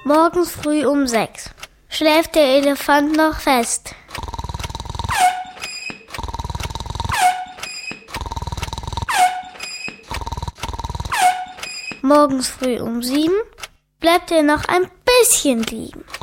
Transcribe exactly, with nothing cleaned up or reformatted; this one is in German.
Morgens früh um sechs schläft der Elefant noch fest. Morgens früh um sieben bleibt er noch ein bisschen liegen.